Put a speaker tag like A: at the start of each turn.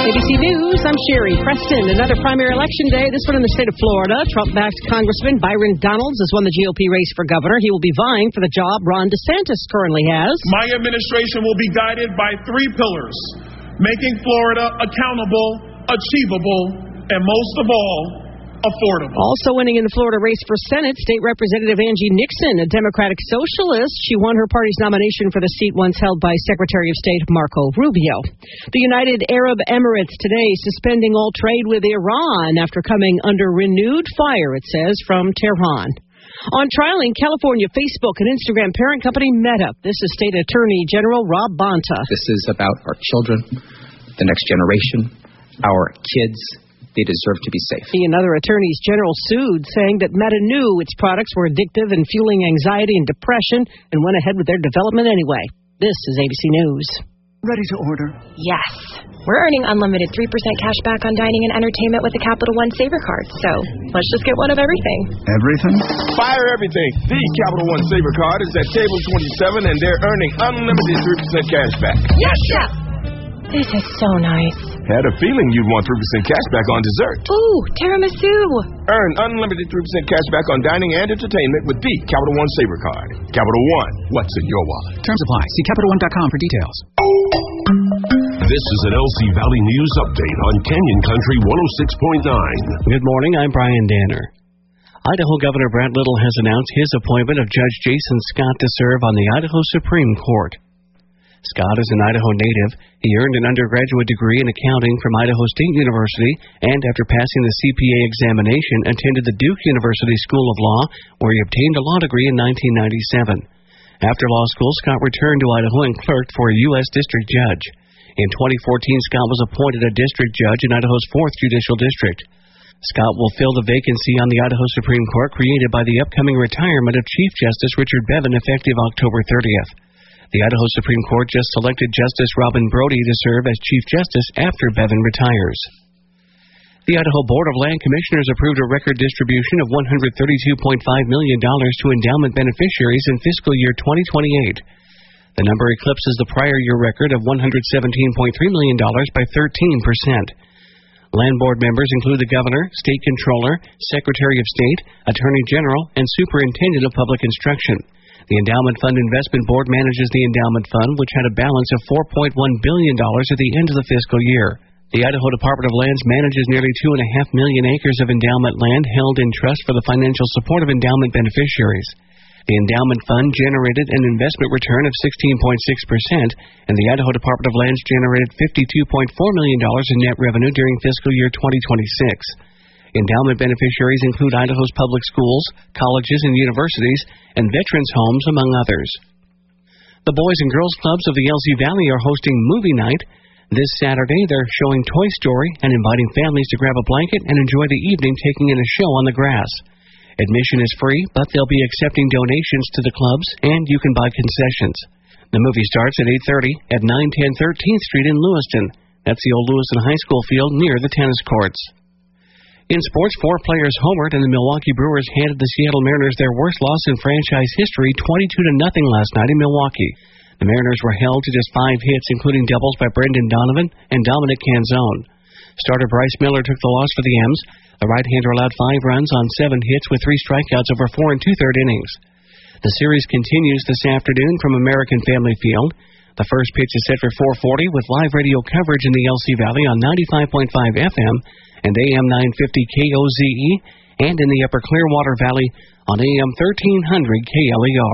A: ABC News, I'm Sherry Preston. Another primary election day, this one in the state of Florida. Trump-backed Congressman Byron Donalds has won the GOP race for governor. He will be vying for the job Ron DeSantis currently has.
B: My administration will be guided by three pillars: making Florida accountable, achievable, and most of all, affordable.
A: Also winning in the Florida race for Senate, State Representative Angie Nixon, a Democratic socialist. She won her party's nomination for the seat once held by Secretary of State Marco Rubio. The United Arab Emirates today suspending all trade with Iran after coming under renewed fire, it says, from Tehran. On trial in California, Facebook and Instagram parent company Meta. This is State Attorney General Rob Bonta.
C: This is about our children, the next generation, our kids. They deserve to be safe.
A: He and other attorneys general sued, saying that Meta knew its products were addictive and fueling anxiety and depression and went ahead with their development anyway. This is ABC News.
D: Ready to order?
E: Yes. We're earning unlimited 3% cash back on dining and entertainment with the Capital One Saver Card. So let's just get one of everything.
D: Everything?
F: Fire everything. The Capital One Saver Card is at table 27, and they're earning unlimited 3% cash back.
E: Yes, Chef. This is so nice.
F: Had a feeling you'd want 3% cash back on dessert.
E: Ooh, tiramisu.
F: Earn unlimited 3% cash back on dining and entertainment with the Capital One Saver Card. Capital One, what's in your wallet?
G: Terms apply. See CapitalOne.com for details.
H: This is an LC Valley News update on Canyon Country 106.9.
I: Good morning, I'm Brian Danner. Idaho Governor Brad Little has announced his appointment of Judge Jason Scott to serve on the Idaho Supreme Court. Scott is an Idaho native. He earned an undergraduate degree in accounting from Idaho State University and, after passing the CPA examination, attended the Duke University School of Law, where he obtained a law degree in 1997. After law school, Scott returned to Idaho and clerked for a U.S. District Judge. In 2014, Scott was appointed a district judge in Idaho's 4th Judicial District. Scott will fill the vacancy on the Idaho Supreme Court created by the upcoming retirement of Chief Justice Richard Bevin effective October 30th. The Idaho Supreme Court just selected Justice Robin Brody to serve as Chief Justice after Bevin retires. The Idaho Board of Land Commissioners approved a record distribution of $132.5 million to endowment beneficiaries in fiscal year 2028. The number eclipses the prior year record of $117.3 million by 13%. Land Board members include the Governor, State Controller, Secretary of State, Attorney General, and Superintendent of Public Instruction. The Endowment Fund Investment Board manages the Endowment Fund, which had a balance of $4.1 billion at the end of the fiscal year. The Idaho Department of Lands manages nearly 2.5 million acres of endowment land held in trust for the financial support of endowment beneficiaries. The Endowment Fund generated an investment return of 16.6%, and the Idaho Department of Lands generated $52.4 million in net revenue during fiscal year 2026. Endowment beneficiaries include Idaho's public schools, colleges and universities, and veterans' homes, among others. The Boys and Girls Clubs of the LC Valley are hosting movie night. This Saturday, they're showing Toy Story and inviting families to grab a blanket and enjoy the evening taking in a show on the grass. Admission is free, but they'll be accepting donations to the clubs, and you can buy concessions. The movie starts at 8:30 at 910 13th Street in Lewiston. That's the old Lewiston High School field near the tennis courts. In sports, 4 players homered, and the Milwaukee Brewers handed the Seattle Mariners their worst loss in franchise history, 22-0 last night in Milwaukee. The Mariners were held to just 5 hits, including doubles by Brendan Donovan and Dominic Canzone. Starter Bryce Miller took the loss for the M's. The right-hander allowed 5 runs on 7 hits with 3 strikeouts over 4 2/3 innings. The series continues this afternoon from American Family Field. The first pitch is set for 4:40 with live radio coverage in the LC Valley on 95.5 FM and AM 950 KOZE, and in the Upper Clearwater Valley on AM 1300 KLER.